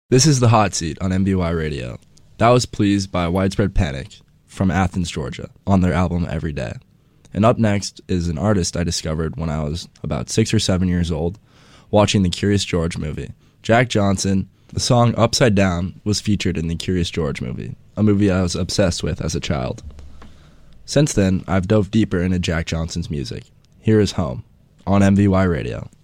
This is the Hot Seat on MBY Radio. That was Pleased by Widespread Panic from Athens, Georgia, on their album Every Day. And up next is an artist I discovered when I was about 6 or 7 years old, watching the Curious George movie. Jack Johnson. The song Upside Down was featured in the Curious George movie, a movie I was obsessed with as a child. Since then, I've dove deeper into Jack Johnson's music. Here is Home, on MBY Radio.